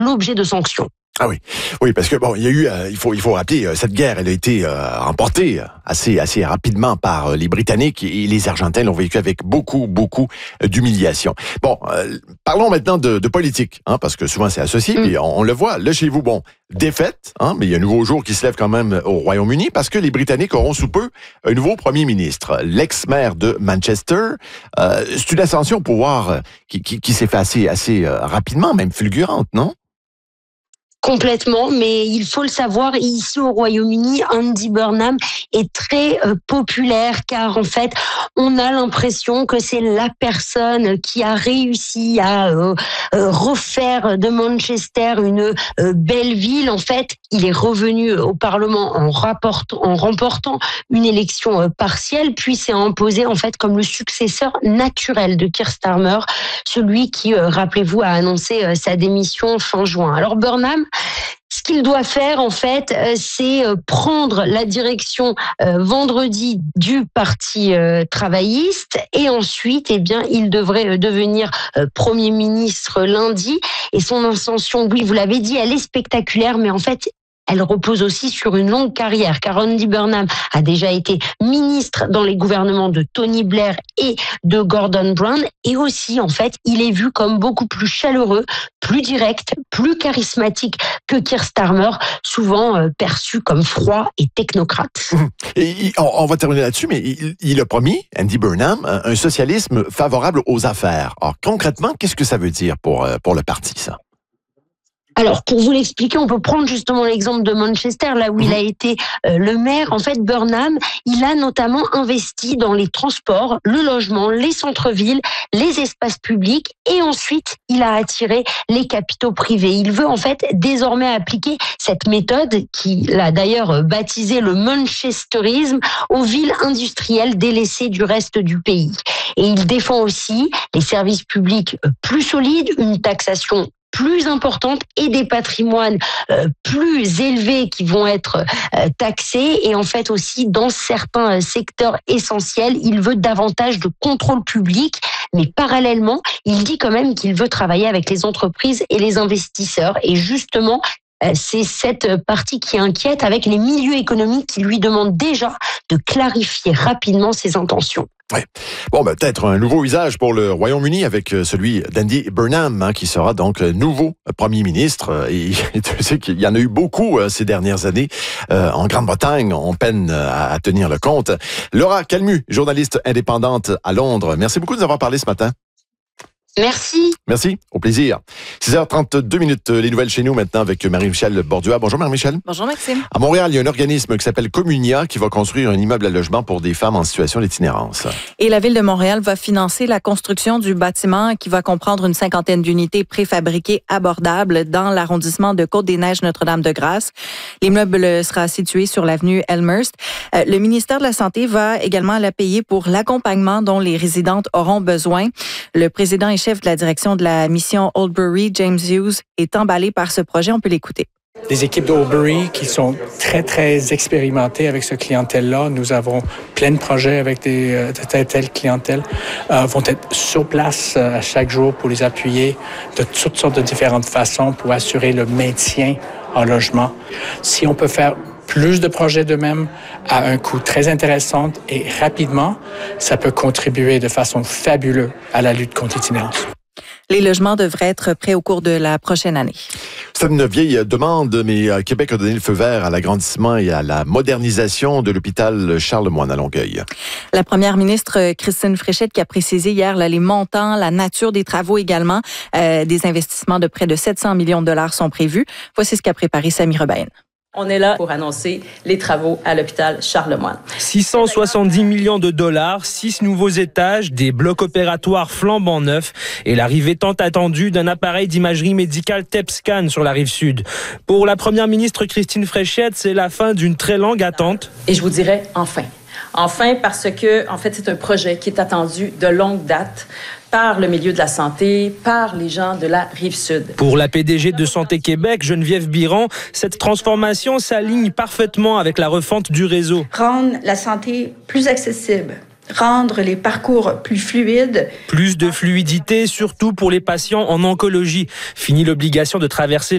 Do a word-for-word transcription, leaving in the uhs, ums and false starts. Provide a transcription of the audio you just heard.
l'objet de sanctions. Ah oui, oui, parce que bon, il y a eu, euh, il faut, il faut rappeler, euh, cette guerre, elle a été euh, remportée euh, assez, assez rapidement par euh, les Britanniques et les Argentins l'ont vécu avec beaucoup, beaucoup euh, d'humiliation. Bon, euh, parlons maintenant de, de politique, hein, parce que souvent c'est associé, mm. et on, on le voit. Là chez vous, bon, défaite, hein, mais il y a un nouveau jour qui se lève quand même au Royaume-Uni parce que les Britanniques auront sous peu un nouveau premier ministre, l'ex-maire de Manchester. Euh, c'est une ascension au pouvoir euh, qui, qui, qui s'est fait assez, assez euh, rapidement, même fulgurante, non? Complètement, mais il faut le savoir, ici au Royaume-Uni, Andy Burnham est très euh, populaire car en fait, on a l'impression que c'est la personne qui a réussi à euh, euh, refaire de Manchester une euh, belle ville. En fait, il est revenu au Parlement en, rapportant, en remportant une élection euh, partielle, puis s'est imposé en fait comme le successeur naturel de Keir Starmer, celui qui, euh, rappelez-vous, a annoncé euh, sa démission fin juin. Alors Burnham, ce qu'il doit faire, en fait, c'est prendre la direction euh, vendredi du Parti euh, travailliste et ensuite, eh bien, il devrait devenir euh, Premier ministre lundi. Et son ascension, oui, vous l'avez dit, elle est spectaculaire, mais en fait, elle repose aussi sur une longue carrière, car Andy Burnham a déjà été ministre dans les gouvernements de Tony Blair et de Gordon Brown, et aussi, en fait, il est vu comme beaucoup plus chaleureux, plus direct, plus charismatique que Keir Starmer, souvent euh, perçu comme froid et technocrate. Et on, on va terminer là-dessus, mais il, il a promis, Andy Burnham, un, un socialisme favorable aux affaires. Alors, concrètement, qu'est-ce que ça veut dire pour, pour le parti, ça? Alors, pour vous l'expliquer, on peut prendre justement l'exemple de Manchester, là où il a été euh, le maire. En fait, Burnham, il a notamment investi dans les transports, le logement, les centres-villes, les espaces publics, et ensuite, il a attiré les capitaux privés. Il veut en fait désormais appliquer cette méthode, qu'il a d'ailleurs baptisée le manchesterisme, aux villes industrielles délaissées du reste du pays. Et il défend aussi les services publics plus solides, une taxation plus importante et des patrimoines euh, plus élevés qui vont être euh, taxés. Et en fait aussi, dans certains euh, secteurs essentiels, il veut davantage de contrôle public. Mais parallèlement, il dit quand même qu'il veut travailler avec les entreprises et les investisseurs. Et justement, euh, c'est cette partie qui inquiète avec les milieux économiques qui lui demandent déjà de clarifier rapidement ses intentions. Ouais. Bon, ben, peut-être un nouveau visage pour le Royaume-Uni avec celui d'Andy Burnham, hein, qui sera donc nouveau Premier ministre. Et, et tu sais qu'il y en a eu beaucoup euh, ces dernières années. Euh, en Grande-Bretagne, on peine à, à tenir le compte. Laura Calmu, journaliste indépendante à Londres. Merci beaucoup de nous avoir parlé ce matin. Merci. Merci, au plaisir. six heures trente-deux minutes, les nouvelles chez nous maintenant avec Marie-Michel Bordua. Bonjour Marie-Michel. Bonjour Maxime. À Montréal, il y a un organisme qui s'appelle Communia qui va construire un immeuble à logement pour des femmes en situation d'itinérance. Et la Ville de Montréal va financer la construction du bâtiment qui va comprendre une cinquantaine d'unités préfabriquées abordables dans l'arrondissement de Côte-des-Neiges Notre-Dame-de-Grâce. L'immeuble sera situé sur l'avenue Elmhurst. Le ministère de la Santé va également la payer pour l'accompagnement dont les résidentes auront besoin. Le président et chef de la direction de la mission Oldbury, James Hughes, est emballé par ce projet. On peut l'écouter. Des équipes d'Oldbury qui sont très, très expérimentées avec ce clientèle-là. Nous avons plein de projets avec des, euh, de telle, telle clientèle. Euh, vont être sur place euh, à chaque jour pour les appuyer de toutes sortes de différentes façons pour assurer le maintien en logement. Si on peut faire plus de projets d'eux-mêmes à un coût très intéressant et rapidement, ça peut contribuer de façon fabuleuse à la lutte contre l'itinérance. Les logements devraient être prêts au cours de la prochaine année. C'est une vieille demande, mais Québec a donné le feu vert à l'agrandissement et à la modernisation de l'hôpital Charlemagne à Longueuil. La première ministre Christine Fréchette qui a précisé hier là, les montants, la nature des travaux également. Euh, des investissements de près de sept cents millions de dollars sont prévus. Voici ce qu'a préparé Samy Rebaïne. On est là pour annoncer les travaux à l'hôpital Charlemagne. six cent soixante-dix millions de dollars, six nouveaux étages, des blocs opératoires flambant neufs et l'arrivée tant attendue d'un appareil d'imagerie médicale T E P scan sur la rive sud. Pour la première ministre Christine Fréchette, c'est la fin d'une très longue attente. Et je vous dirais enfin. Enfin parce que, en fait, c'est un projet qui est attendu de longue date par le milieu de la santé, par les gens de la Rive-Sud. Pour la P D G de Santé Québec, Geneviève Biron, cette transformation s'aligne parfaitement avec la refonte du réseau. Rendre la santé plus accessible, rendre les parcours plus fluides. Plus de fluidité, surtout pour les patients en oncologie. Fini l'obligation de traverser